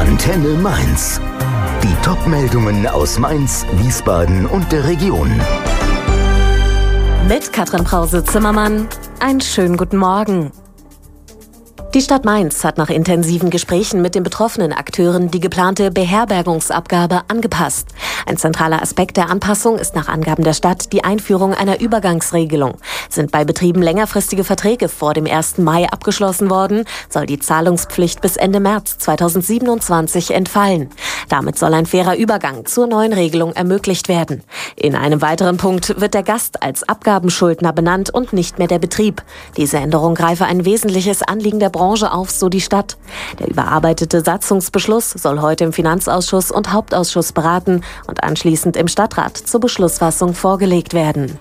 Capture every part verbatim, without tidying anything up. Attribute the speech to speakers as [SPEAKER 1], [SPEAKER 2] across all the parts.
[SPEAKER 1] Antenne Mainz. Die Top-Meldungen aus Mainz, Wiesbaden und der Region.
[SPEAKER 2] Mit Katrin Brause-Zimmermann. Einen schönen guten Morgen. Die Stadt Mainz hat nach intensiven Gesprächen mit den betroffenen Akteuren die geplante Beherbergungsabgabe angepasst. Ein zentraler Aspekt der Anpassung ist nach Angaben der Stadt die Einführung einer Übergangsregelung. Sind bei Betrieben längerfristige Verträge vor dem ersten Mai abgeschlossen worden, soll die Zahlungspflicht bis Ende März zweitausendsiebenundzwanzig entfallen. Damit soll ein fairer Übergang zur neuen Regelung ermöglicht werden. In einem weiteren Punkt wird der Gast als Abgabenschuldner benannt und nicht mehr der Betrieb. Diese Änderung greife ein wesentliches Anliegen der Branche auf, so die Stadt. Der überarbeitete Satzungsbeschluss soll heute im Finanzausschuss und Hauptausschuss beraten und anschließend im Stadtrat zur Beschlussfassung vorgelegt werden.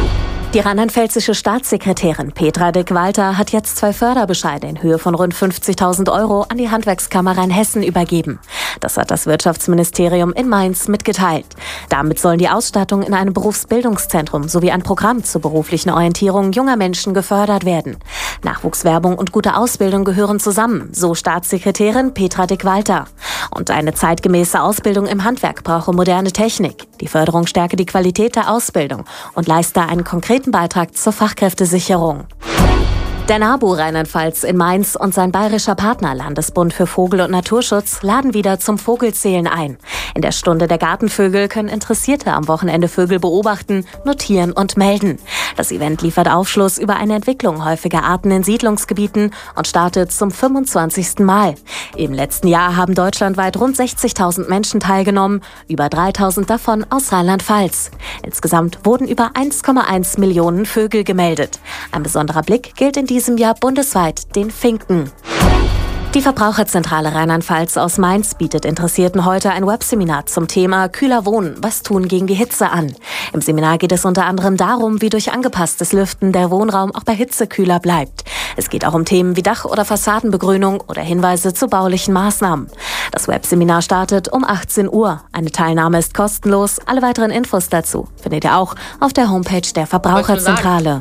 [SPEAKER 2] Die rheinland-pfälzische Staatssekretärin Petra Dick-Walter hat jetzt zwei Förderbescheide in Höhe von rund fünfzigtausend Euro an die Handwerkskammer Rheinhessen übergeben. Das hat das Wirtschaftsministerium in Mainz mitgeteilt. Damit sollen die Ausstattung in einem Berufsbildungszentrum sowie ein Programm zur beruflichen Orientierung junger Menschen gefördert werden. Nachwuchswerbung und gute Ausbildung gehören zusammen, so Staatssekretärin Petra Dick-Walter. Und eine zeitgemäße Ausbildung im Handwerk brauche moderne Technik. Die Förderung stärke die Qualität der Ausbildung und leiste einen konkreten Beitrag zur Fachkräftesicherung. Der NABU Rheinland-Pfalz in Mainz und sein bayerischer Partner Landesbund für Vogel- und Naturschutz laden wieder zum Vogelzählen ein. In der Stunde der Gartenvögel können Interessierte am Wochenende Vögel beobachten, notieren und melden. Das Event liefert Aufschluss über eine Entwicklung häufiger Arten in Siedlungsgebieten und startet zum fünfundzwanzigsten Mal. Im letzten Jahr haben deutschlandweit rund sechzigtausend Menschen teilgenommen, über dreitausend davon aus Rheinland-Pfalz. Insgesamt wurden über eins Komma eins Millionen Vögel gemeldet. Ein besonderer Blick gilt in diesem Jahr bundesweit den Finken. Die Verbraucherzentrale Rheinland-Pfalz aus Mainz bietet Interessierten heute ein Webseminar zum Thema Kühler Wohnen, was tun gegen die Hitze an. Im Seminar geht es unter anderem darum, wie durch angepasstes Lüften der Wohnraum auch bei Hitze kühler bleibt. Es geht auch um Themen wie Dach- oder Fassadenbegrünung oder Hinweise zu baulichen Maßnahmen. Das Webseminar startet um achtzehn Uhr. Eine Teilnahme ist kostenlos. Alle weiteren Infos dazu findet ihr auch auf der Homepage der Verbraucherzentrale.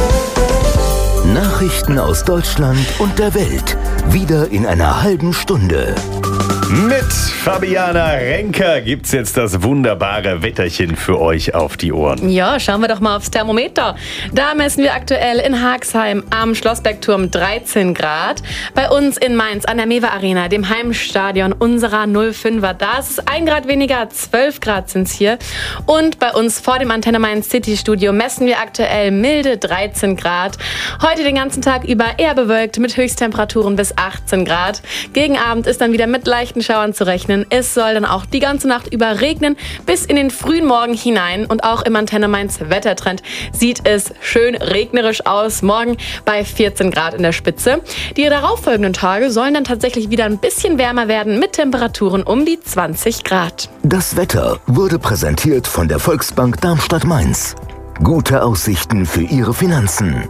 [SPEAKER 1] Nachrichten aus Deutschland und der Welt. Wieder in einer halben Stunde.
[SPEAKER 3] Mit Fabiana Renker gibt's jetzt das wunderbare Wetterchen für euch auf die Ohren.
[SPEAKER 4] Ja, schauen wir doch mal aufs Thermometer. Da messen wir aktuell in Haagsheim am Schlossbergturm dreizehn Grad. Bei uns in Mainz an der Mewe Arena, dem Heimstadion unserer null fünfer. Da ist es ein Grad weniger, zwölf Grad sind's hier. Und bei uns vor dem Antenne Mainz City Studio messen wir aktuell milde dreizehn Grad. Heute den ganzen Tag über eher bewölkt mit Höchsttemperaturen bis achtzehn Grad. Gegen Abend ist dann wieder mit leichten Schauern zu rechnen. Es soll dann auch die ganze Nacht über regnen bis in den frühen Morgen hinein. Und auch im Antenne Mainz Wettertrend sieht es schön regnerisch aus. Morgen bei vierzehn Grad in der Spitze. Die darauffolgenden Tage sollen dann tatsächlich wieder ein bisschen wärmer werden mit Temperaturen um die zwanzig Grad.
[SPEAKER 1] Das Wetter wurde präsentiert von der Volksbank Darmstadt-Mainz. Gute Aussichten für Ihre Finanzen.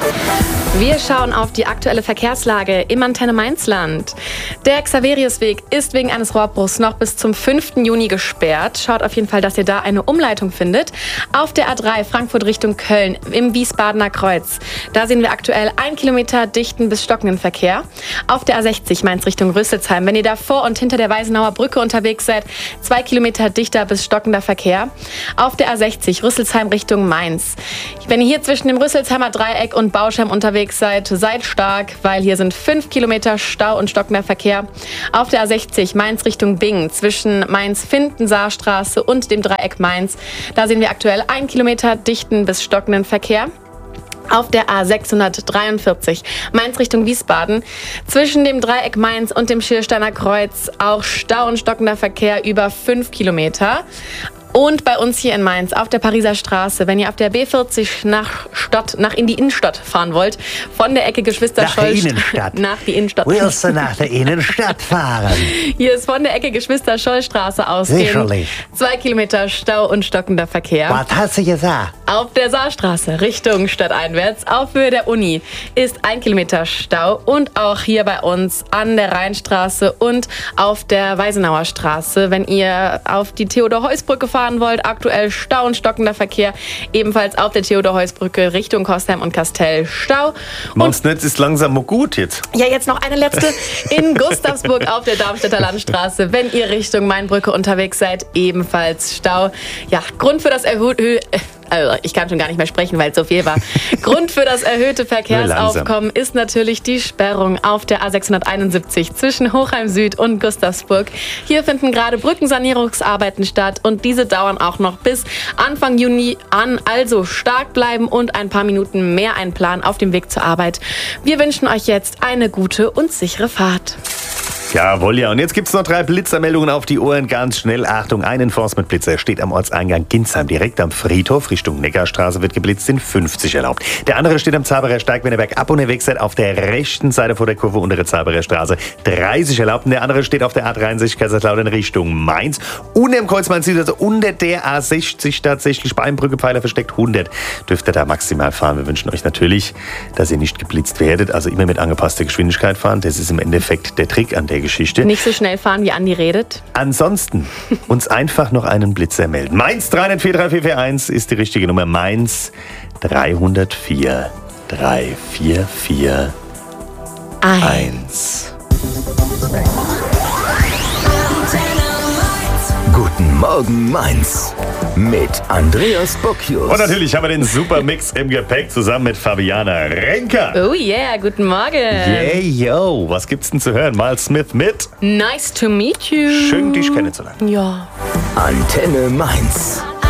[SPEAKER 4] Wir schauen auf die aktuelle Verkehrslage im Antenne Mainzland. Der Xaveriusweg ist wegen eines Rohrbruchs noch bis zum fünften Juni gesperrt. Schaut auf jeden Fall, dass ihr da eine Umleitung findet. Auf der A drei Frankfurt Richtung Köln im Wiesbadener Kreuz. Da sehen wir aktuell ein Kilometer dichten bis stockenden Verkehr. Auf der A sechzig Mainz Richtung Rüsselsheim. Wenn ihr da vor und hinter der Weisenauer Brücke unterwegs seid, zwei Kilometer dichter bis stockender Verkehr. Auf der A sechzig Rüsselsheim Richtung Mainz. Wenn ihr hier zwischen dem Rüsselsheimer Dreieck und Bauschem unterwegs seid, seid stark, weil hier sind fünf Kilometer Stau und stockender Verkehr. Auf der A sechzig Mainz Richtung Bingen zwischen Mainz-Findensaarstraße und dem Dreieck Mainz. Da sehen wir aktuell ein Kilometer dichten bis stockenden Verkehr. Auf der A sechshundertdreiundvierzig Mainz Richtung Wiesbaden zwischen dem Dreieck Mainz und dem Schiersteiner Kreuz auch Stau und stockender Verkehr über fünf Kilometer. Und bei uns hier in Mainz auf der Pariser Straße, wenn ihr auf der B vierzig nach Stadt, nach in die Innenstadt fahren wollt, von der Ecke Geschwister
[SPEAKER 5] nach
[SPEAKER 4] Scholl...
[SPEAKER 5] Der Innenstadt.
[SPEAKER 4] Nach die Innenstadt.
[SPEAKER 5] Willst du nach der Innenstadt fahren?
[SPEAKER 4] Hier ist von der Ecke Geschwister Schollstraße ausgehend.
[SPEAKER 5] Sicherlich.
[SPEAKER 4] Zwei Kilometer Stau und stockender Verkehr.
[SPEAKER 5] Was hast du gesagt?
[SPEAKER 4] Auf der Saarstraße Richtung stadteinwärts auf Höhe der Uni ist ein Kilometer Stau. Und auch hier bei uns an der Rheinstraße und auf der Weisenauer Straße, wenn ihr auf die Theodor-Heuss-Brücke fahrt, fahren wollt. Aktuell Stau und stockender Verkehr. Ebenfalls auf der Theodor-Heuss-Brücke Richtung Kostheim und Kastell Stau.
[SPEAKER 3] Meinst du nicht, ist langsam mal gut jetzt?
[SPEAKER 4] Ja, jetzt noch eine letzte. In Gustavsburg auf der Darmstädter Landstraße. Wenn ihr Richtung Mainbrücke unterwegs seid, ebenfalls Stau. Ja, Grund für das erhöhte... Also, ich kann schon gar nicht mehr sprechen, weil es so viel war. Grund für das erhöhte Verkehrsaufkommen ist natürlich die Sperrung auf der A sechshunderteinundsiebzig zwischen Hochheim Süd und Gustavsburg. Hier finden gerade Brückensanierungsarbeiten statt und diese dauern auch noch bis Anfang Juni an. Also stark bleiben und ein paar Minuten mehr einplanen auf dem Weg zur Arbeit. Wir wünschen euch jetzt eine gute und sichere Fahrt.
[SPEAKER 3] Jawohl, ja. Und jetzt gibt's noch drei Blitzermeldungen auf die Ohren. Ganz schnell. Achtung, ein Enforcement-Blitzer steht am Ortseingang Ginsheim. Direkt am Friedhof Richtung Neckarstraße wird geblitzt, in fünfzig erlaubt. Der andere steht am Zaberer Steig, wenn ihr bergab unterwegs seid, auf der rechten Seite vor der Kurve untere Zaberer Straße. dreißig erlaubt. Und der andere steht auf der A dreiundsechzig Kaiserslautern Richtung Mainz. Und im Kreuz Mainz, also unter der A sechzig tatsächlich bei einem Brückepfeiler versteckt. hundert dürft ihr da maximal fahren. Wir wünschen euch natürlich, dass ihr nicht geblitzt werdet. Also immer mit angepasster Geschwindigkeit fahren. Das ist im Endeffekt der Trick an der Geschichte.
[SPEAKER 4] Nicht so schnell fahren, wie Andi redet.
[SPEAKER 3] Ansonsten uns einfach noch einen Blitzer melden. Mainz drei null vier drei vier vier eins ist die richtige Nummer. Mainz drei null vier drei vier vier eins.
[SPEAKER 1] Guten Morgen Mainz mit Andreas Bocchius.
[SPEAKER 3] Und natürlich haben wir den Supermix im Gepäck zusammen mit Fabiana Renker.
[SPEAKER 4] Oh yeah, guten Morgen.
[SPEAKER 3] Yeah, yo. Was gibt's denn zu hören? Miles Smith mit
[SPEAKER 4] Nice to meet you.
[SPEAKER 3] Schön, dich kennenzulernen.
[SPEAKER 4] Ja.
[SPEAKER 1] Antenne Mainz.